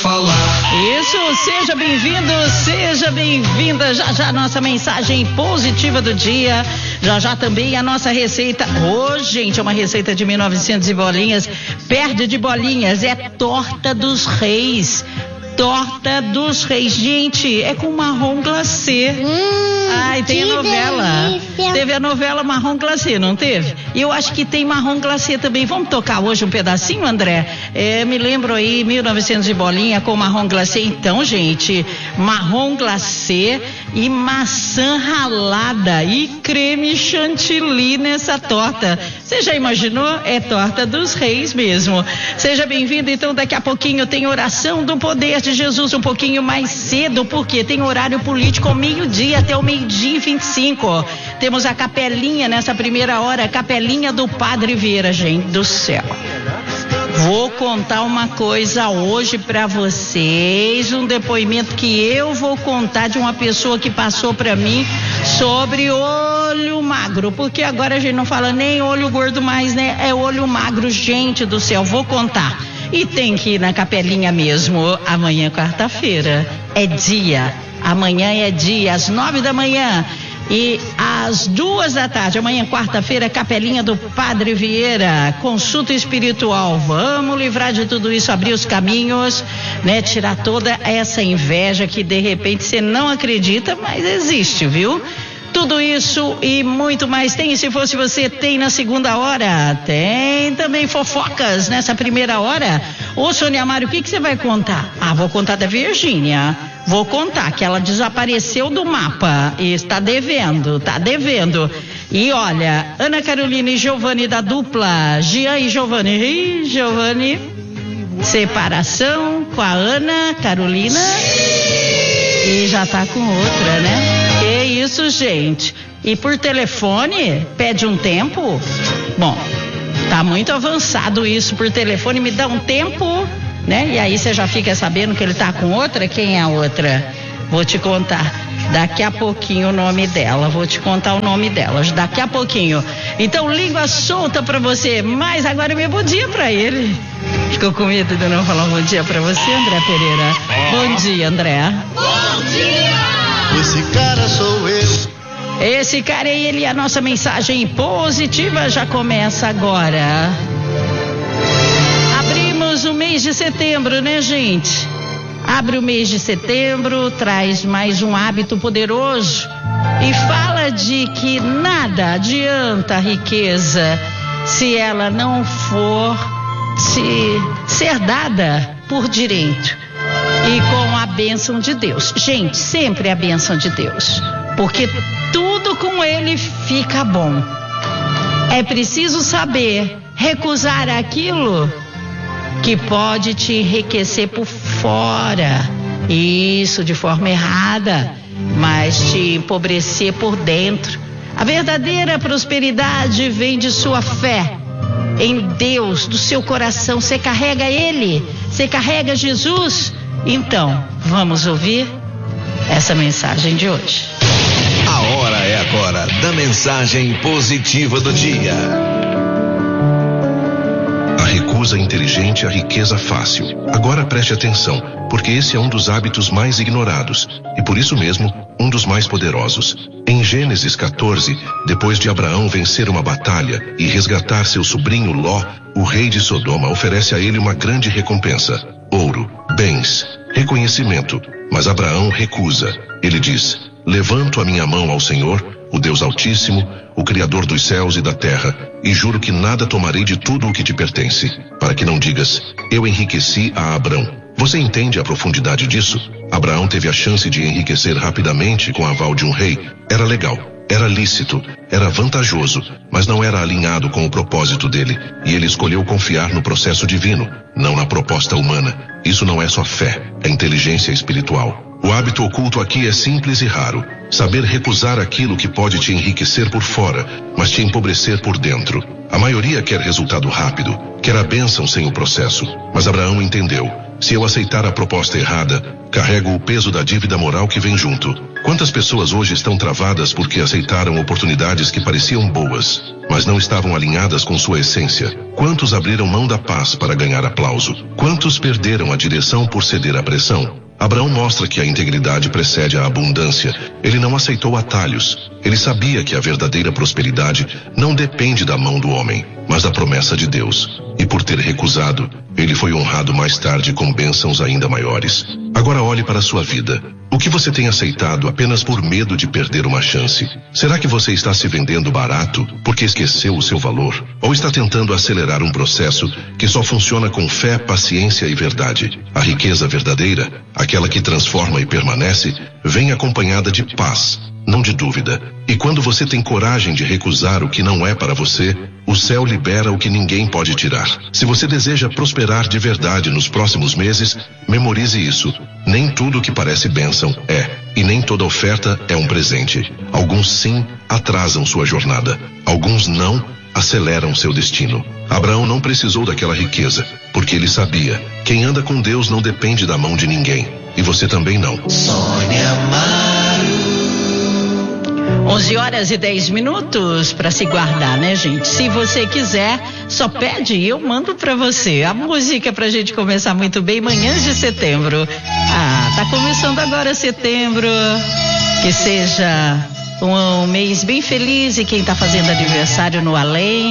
falar. Isso, seja bem-vindo, seja bem-vinda. Já já nossa mensagem positiva do dia. Já já também a nossa receita. Gente, é uma receita de 1900 e bolinhas. Perde de bolinhas, é torta dos reis. Torta dos reis, gente, é com marrom glacê. Ai, tem a novela. Delícia. Teve a novela Marrom Glacê, não teve? E eu acho que tem marrom glacê também. Vamos tocar hoje um pedacinho, André? Me lembro aí, 1900 e bolinha com marrom glacê. Então, gente, marrom glacê e maçã ralada e creme chantilly nessa torta. Você já imaginou? É torta dos reis mesmo. Seja bem-vindo, então daqui a pouquinho tem oração do poder de Jesus um pouquinho mais cedo, porque tem horário político ao meio-dia até o meio-dia e 25. Temos a capelinha nessa primeira hora, capelinha do Padre Vieira, gente do céu. Vou contar uma coisa hoje pra vocês, um depoimento que eu vou contar de uma pessoa que passou pra mim sobre olho magro, porque agora a gente não fala nem olho gordo mais, né? É olho magro, gente do céu, vou contar. E tem que ir na capelinha mesmo. Amanhã, quarta-feira, é dia. Amanhã é dia, às 9 da manhã e às 2 da tarde. Amanhã, quarta-feira, capelinha do Padre Vieira, consulta espiritual. Vamos livrar de tudo isso, abrir os caminhos, né? Tirar toda essa inveja que de repente você não acredita, mas existe, viu? Tudo isso e muito mais tem. E se fosse você, tem na segunda hora. Tem também fofocas nessa primeira hora. Ô, Sônia Mário, o que você vai contar? Vou contar da Virgínia. Vou contar que ela desapareceu do mapa e está devendo. E olha, Ana Carolina e Giovanni da dupla, Gian e Giovanni. Giovanni, separação com a Ana Carolina e já tá com outra, né? Que isso, gente. E por telefone, pede um tempo? Bom, tá muito avançado isso por telefone, me dá um tempo, né? E aí você já fica sabendo que ele tá com outra? Quem é a outra? Vou te contar daqui a pouquinho o nome dela, daqui a pouquinho. Então, língua solta pra você, mas agora meu bom dia pra ele. Ficou com medo de eu não falar um bom dia pra você, André Pereira? Bom dia, André. Bom dia! Esse cara sou eu. Esse cara é ele, a nossa mensagem positiva já começa agora. Abrimos o mês de setembro, né, gente? Abre o mês de setembro, traz mais um hábito poderoso e fala de que nada adianta a riqueza se ela não for ser dada por direito e com a bênção de Deus. Gente, sempre a bênção de Deus, porque tudo com Ele fica bom. É preciso saber recusar aquilo que pode te enriquecer por fora, isso de forma errada, mas te empobrecer por dentro. A verdadeira prosperidade vem de sua fé em Deus, do seu coração. Você carrega Ele, você carrega Jesus. Então, vamos ouvir essa mensagem de hoje. A hora é agora da mensagem positiva do dia. A recusa inteligente à riqueza fácil. Agora preste atenção, porque esse é um dos hábitos mais ignorados e por isso mesmo um dos mais poderosos. Em Gênesis 14, depois de Abraão vencer uma batalha e resgatar seu sobrinho Ló, o rei de Sodoma oferece a ele uma grande recompensa: ouro, bens, reconhecimento. Mas Abraão recusa. Ele diz: levanto a minha mão ao Senhor, o Deus Altíssimo, o Criador dos céus e da terra, e juro que nada tomarei de tudo o que te pertence, para que não digas: eu enriqueci a Abrão. Você entende a profundidade disso? Abraão teve a chance de enriquecer rapidamente com o aval de um rei. Era legal, era lícito, era vantajoso, mas não era alinhado com o propósito dele. E ele escolheu confiar no processo divino, não na proposta humana. Isso não é só fé, é inteligência espiritual. O hábito oculto aqui é simples e raro. Saber recusar aquilo que pode te enriquecer por fora, mas te empobrecer por dentro. A maioria quer resultado rápido, quer a bênção sem o processo. Mas Abraão entendeu. Se eu aceitar a proposta errada, carrego o peso da dívida moral que vem junto. Quantas pessoas hoje estão travadas porque aceitaram oportunidades que pareciam boas, mas não estavam alinhadas com sua essência? Quantos abriram mão da paz para ganhar aplauso? Quantos perderam a direção por ceder à pressão? Abraão mostra que a integridade precede a abundância. Ele não aceitou atalhos. Ele sabia que a verdadeira prosperidade não depende da mão do homem, mas da promessa de Deus. E por ter recusado, ele foi honrado mais tarde com bênçãos ainda maiores. Agora olhe para a sua vida. O que você tem aceitado apenas por medo de perder uma chance? Será que você está se vendendo barato porque esqueceu o seu valor? Ou está tentando acelerar um processo que só funciona com fé, paciência e verdade? A riqueza verdadeira, aquela que transforma e permanece, vem acompanhada de paz, não de dúvida. E quando você tem coragem de recusar o que não é para você, o céu libera o que ninguém pode tirar. Se você deseja prosperar de verdade nos próximos meses, memorize isso. Nem tudo que parece bênção é, e nem toda oferta é um presente. Alguns sim atrasam sua jornada. Alguns não aceleram seu destino. Abraão não precisou daquela riqueza, porque ele sabia: quem anda com Deus não depende da mão de ninguém. E você também não. Sônia Amaro. 11h10 para se guardar, né, gente? Se você quiser, só pede e eu mando pra você. A música pra gente começar muito bem, Manhãs de Setembro. Tá começando agora setembro. Que seja um mês bem feliz, e quem tá fazendo aniversário no além,